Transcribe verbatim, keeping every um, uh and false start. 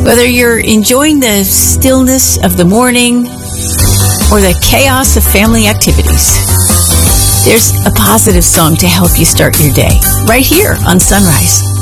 Whether you're enjoying the stillness of the morning or the chaos of family activities, there's a positive song to help you start your day right here on Sunrise.